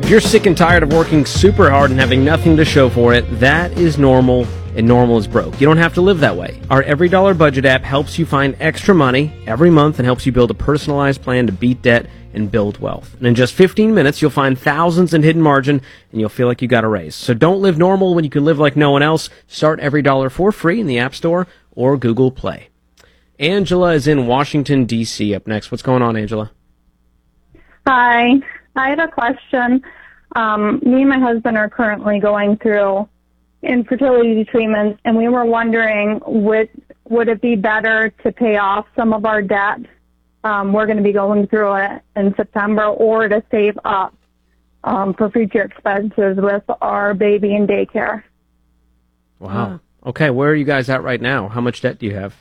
If you're sick and tired of working super hard and having nothing to show for it, that is normal, and normal is broke. You don't have to live that way. Our Every Dollar Budget app helps you find extra money every month and helps you build a personalized plan to beat debt and build wealth. And in just 15 minutes, you'll find thousands in hidden margin, and you'll feel like you got a raise. So don't live normal when you can live like no one else. Start Every Dollar for free in the App Store or Google Play. Angela is in Washington, D.C. up next. What's going on, Angela? Hi. I had a question. Me and my husband are currently going through infertility treatments, and we were wondering, would it be better to pay off some of our debt? We're going to be going through it in September, or to save up for future expenses with our baby in daycare. Wow. Okay, where are you guys at right now? How much debt do you have?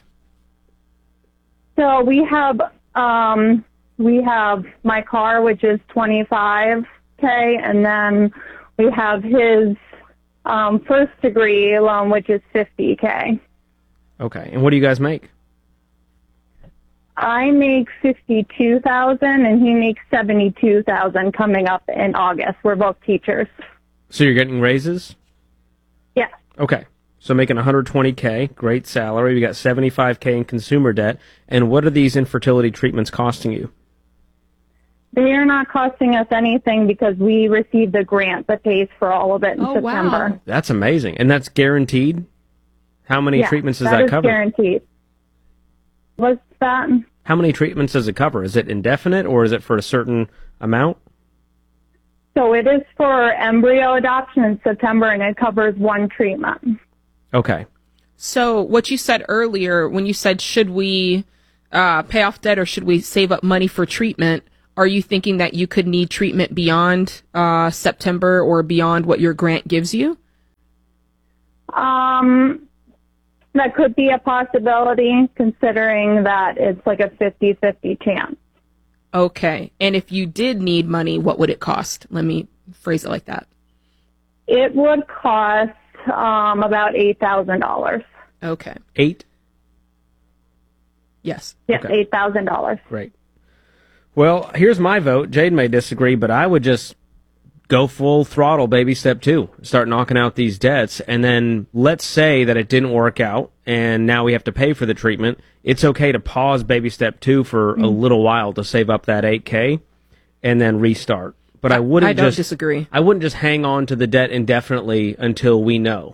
So we have my car, which is $25K, and then we have his first degree loan, which is $50K. Okay, and what do you guys make? I make $52,000, and he makes $72,000 coming up in August. We're both teachers. So you're getting raises? Yeah. Okay. So making $120K, great salary. We got $75K in consumer debt. And what are these infertility treatments costing you? They are not costing us anything because we received a grant that pays for all of it in September. Wow. That's amazing. And that's guaranteed? How many treatments does that cover? Guaranteed. What's that? How many treatments does it cover? Is it indefinite or is it for a certain amount? So it is for embryo adoption in September, and it covers one treatment. Okay. So what you said earlier, when you said, should we pay off debt or should we save up money for treatment, are you thinking that you could need treatment beyond September or beyond what your grant gives you? That could be a possibility, considering that it's like a 50-50 chance. Okay. And if you did need money, what would it cost? Let me phrase it like that. It would cost about $8,000. Okay. 8? Yes. Yes, Okay. $8,000. Great. Well, here's my vote. Jade may disagree, but I would just go full throttle, baby step 2. Start knocking out these debts, and then let's say that it didn't work out, and now we have to pay for the treatment. It's okay to pause baby step 2 for a little while to save up that $8K, and then restart. But I wouldn't. I don't disagree. I wouldn't just hang on to the debt indefinitely until we know.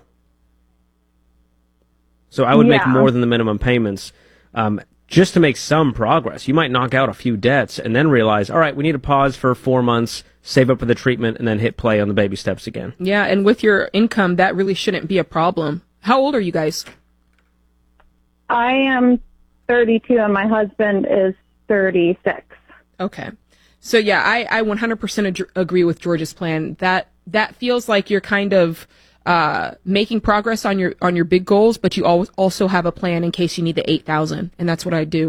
So I would make more than the minimum payments. Just to make some progress. You might knock out a few debts and then realize, all right, we need to pause for 4 months, save up for the treatment, and then hit play on the baby steps again. Yeah, and with your income, that really shouldn't be a problem. How old are you guys? I am 32, and my husband is 36. Okay. So yeah, I 100% agree with George's plan. That feels like you're kind of making progress on your big goals, but you also have a plan in case you need the 8,000, and that's what I do.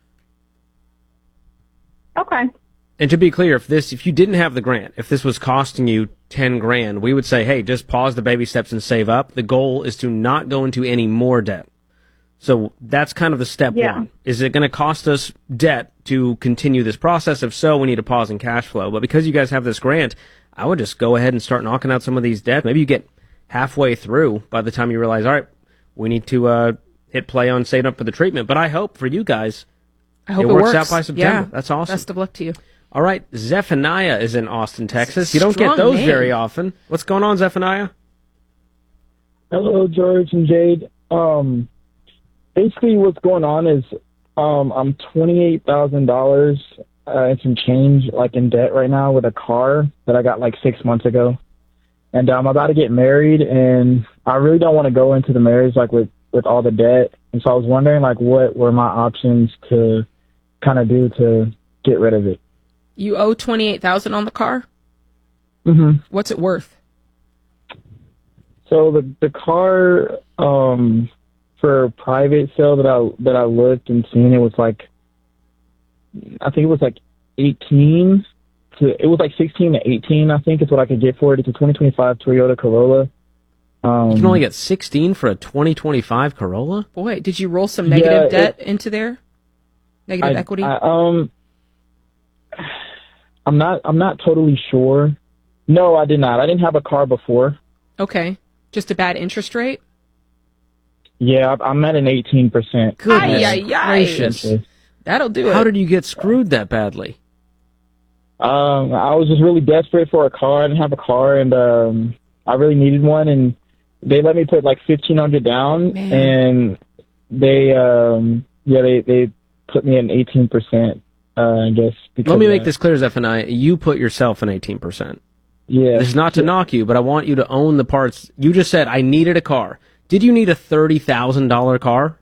Okay. And to be clear, if you didn't have the grant, if this was costing you 10 grand, we would say, hey, just pause the baby steps and save up. The goal is to not go into any more debt. So that's kind of the step one. Is it going to cost us debt to continue this process? If so, we need to pause in cash flow. But because you guys have this grant, I would just go ahead and start knocking out some of these debts. Maybe you get halfway through by the time you realize, all right, we need to hit play on saving up for the treatment. But I hope for you guys, I hope it works out by September. Yeah. That's awesome. Best of luck to you. All right, Zephaniah is in Austin, Texas. You don't get those very often. What's going on, Zephaniah? Hello, George and Jade. Basically, what's going on is I'm $28,000 and some change, like in debt right now with a car that I got like 6 months ago, and I'm about to get married, and I really don't want to go into the marriage like with all the debt, and so I was wondering like what were my options to kind of do to get rid of it. You owe $28,000 on the car? Mm-hmm. What's it worth? So the car, for a private sale that I looked and seen, it was like, I think it was like 16 to 18, I think is what I could get for it. It's a 2025 Toyota Corolla. You can only get 16 for a 2025 Corolla? Boy, did you roll some negative debt into there? Negative equity? I'm not totally sure, No, I did not. I didn't have a car before. Okay. Just a bad interest rate? Yeah, I'm at an 18%. Goodness Ay, ay, ay. gracious. That'll do it. How did you get screwed that badly? I was just really desperate for a car. I didn't have a car, and I really needed one. And they let me put like $1,500 down, Man. and they put me at 18%. I guess. Because Let me make this clear, Zephaniah. You put yourself in 18%. Yeah. This is not to knock you, but I want you to own the parts. You just said, I needed a car. Did you need a $30,000 car?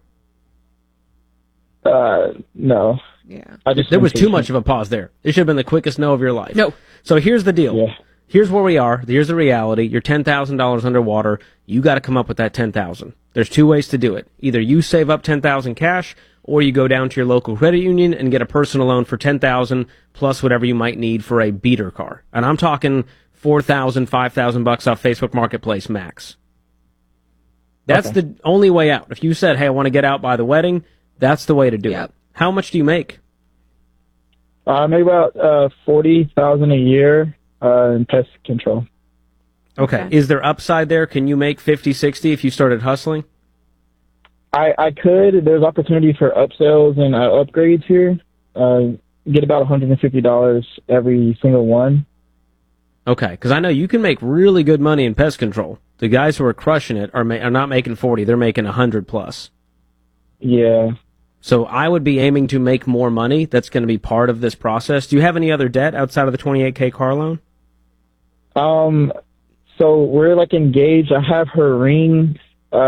No. Yeah. There was too much of a pause there. It should have been the quickest no of your life. No. So here's the deal. Yeah. Here's where we are. Here's the reality. You're $10,000 underwater. You got to come up with that $10,000. There's two ways to do it. Either you save up $10,000 cash, or you go down to your local credit union and get a personal loan for $10,000 plus whatever you might need for a beater car. And I'm talking $4,000, $5,000 off Facebook Marketplace max. That's Okay. the only way out. If you said, "Hey, I want to get out by the wedding," that's the way to do Yep. it. How much do you make? Maybe about $40,000 a year in pest control. Okay. Is there upside there? Can you make 50, 60 if you started hustling? I could. There's opportunity for upsells and upgrades here. Get about $150 every single one. Okay, because I know you can make really good money in pest control. The guys who are crushing it are not making 40; they're making 100 plus. Yeah. So I would be aiming to make more money. That's going to be part of this process. Do you have any other debt outside of the $28K car loan? So we're like engaged. I have her ring,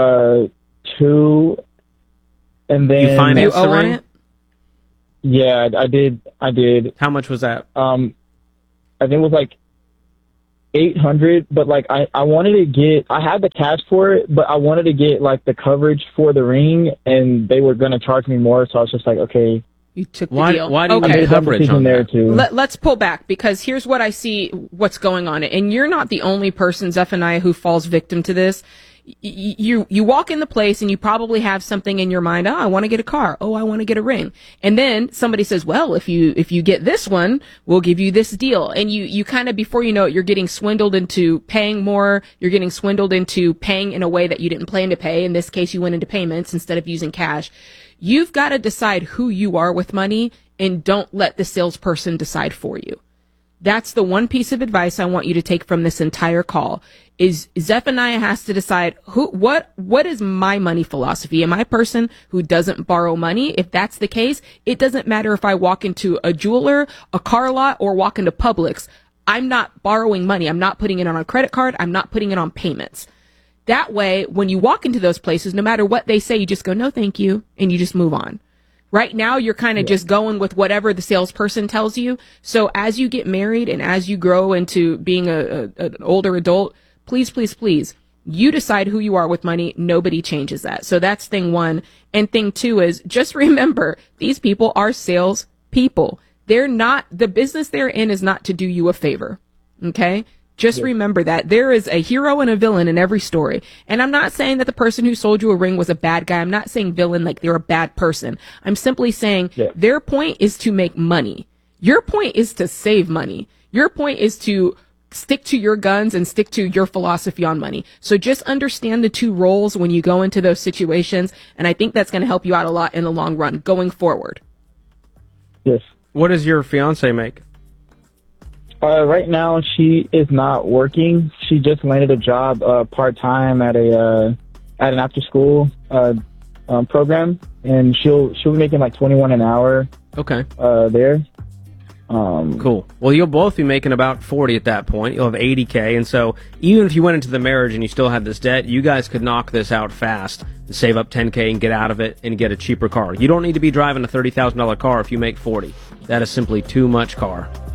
too, and then You financed You the owe on ring? it? Yeah, I did. How much was that? I think it was like 800, but like I wanted to get, I had the cash for it, but I wanted to get like the coverage for the ring, and they were gonna charge me more, so I was just like, okay. You took the Why deal. do you Okay. need Made that coverage decision on there that? too. Let's pull back, because here's what I see what's going on. And you're not the only person, Zephaniah, who falls victim to this. You walk in the place and you probably have something in your mind. Oh, I want to get a car. Oh, I want to get a ring. And then somebody says, well, if you get this one, we'll give you this deal. And you kind of, before you know it, you're getting swindled into paying more. You're getting swindled into paying in a way that you didn't plan to pay. In this case, you went into payments instead of using cash. You've got to decide who you are with money, and don't let the salesperson decide for you. That's the one piece of advice I want you to take from this entire call. Is Zephaniah has to decide what is my money philosophy? Am I a person who doesn't borrow money? If that's the case, it doesn't matter if I walk into a jeweler, a car lot, or walk into Publix. I'm not borrowing money. I'm not putting it on a credit card. I'm not putting it on payments. That way, when you walk into those places, no matter what they say, you just go, no, thank you, and you just move on. Right now, you're kind of just going with whatever the salesperson tells you. So as you get married and as you grow into being an older adult, please, please, please, you decide who you are with money. Nobody changes that. So that's thing one. And thing two is just remember, these people are sales people. They're not, the business they're in is not to do you a favor. Okay? Just remember that there is a hero and a villain in every story. And I'm not saying that the person who sold you a ring was a bad guy. I'm not saying villain like they're a bad person. I'm simply saying their point is to make money. Your point is to save money. Your point is to stick to your guns and stick to your philosophy on money. So just understand the two roles when you go into those situations. And I think that's going to help you out a lot in the long run going forward. Yes. What does your fiance make? Right now, she is not working. She just landed a job part-time at an after-school program, and she'll be making like $21 an hour. Okay. There. Cool. Well, you'll both be making about 40 at that point. You'll have 80K, and so even if you went into the marriage and you still had this debt, you guys could knock this out fast and save up 10K and get out of it and get a cheaper car. You don't need to be driving a $30,000 car if you make 40. That is simply too much car.